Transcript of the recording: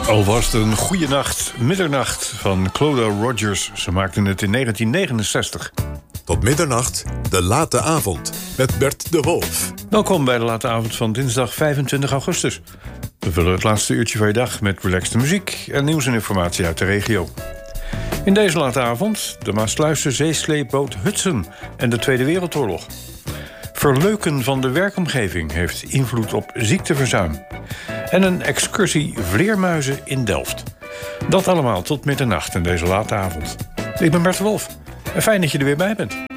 Alvast een goede nacht, middernacht van Cloda Rogers. Ze maakten het in 1969. Tot middernacht, de late avond, met Bert de Wolf. Welkom bij de late avond van dinsdag 25 augustus. We vullen het laatste uurtje van je dag met relaxte muziek en nieuws en informatie uit de regio. In deze late avond de Maasluisse zeesleepboot Hudson en de Tweede Wereldoorlog. Verleuken van de werkomgeving heeft invloed op ziekteverzuim. En een excursie vleermuizen in Delft. Dat allemaal tot middernacht in deze late avond. Ik ben Bert de Wolf en fijn dat je er weer bij bent.